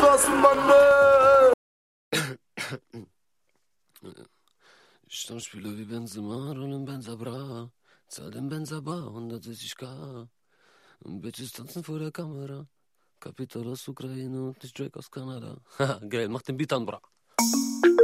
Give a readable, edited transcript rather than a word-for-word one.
Straßenbande. Stammspieler wie Benzema, rollen Benza Bra, zahl den Benza Bar, 160k. Bitches tanzen vor der Kamera, Kapital aus Ukraine und nicht Drake aus Kanada. Haha, geil, mach den Beat an, bra.